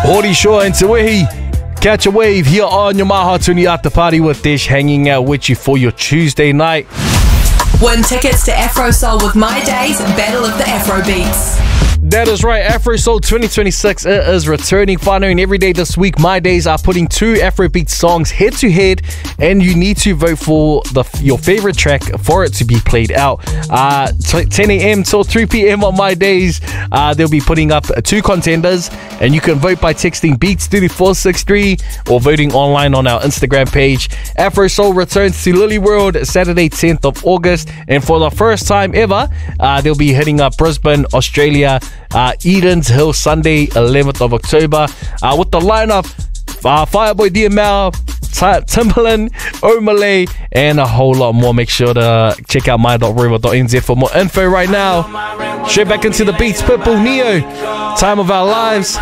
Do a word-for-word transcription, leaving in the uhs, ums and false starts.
Hori Shaw and Tawihi. Catch a wave here on your Maha Tuni After Party with Dish, hanging out with you for your Tuesday night. Win tickets to Afro Soul with My Days Battle of the Afro Beats. That is right, Afro Soul twenty twenty-six it is returning. Whānau, every day this week, My Days are putting two Afrobeat songs head to head, and you need to vote for the your favorite track for it to be played out. Uh, ten a.m. till three p.m. on My Days, uh, they'll be putting up two contenders, and you can vote by texting Beats three four six three or voting online on our Instagram page. Afro Soul returns to Lily World Saturday tenth of August, and for the first time ever, uh, they'll be hitting up Brisbane, Australia, Uh, Edens Hill Sunday eleventh of October, uh, with the lineup uh, Fireboy D M L, T- Timbaland, O'Malley, and a whole lot more. Make sure to check out my dot river dot n z for more info right now. Straight back into the beats, Pitbull, Neo, Time of Our Lives.